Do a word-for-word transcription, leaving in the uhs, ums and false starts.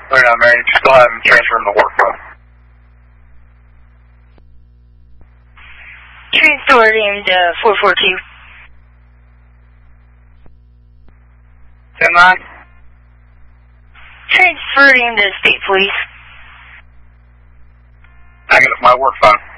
Right on, Mary. Just go ahead and transfer him to work phone. Transporting to four four two. ten nine. Transferring to state police. I get my work phone.